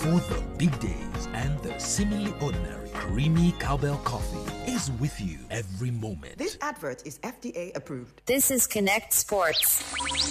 For the big days and the seemingly ordinary, creamy cowbell coffee is with you every moment. This advert is FDA approved. This is Connect Sports.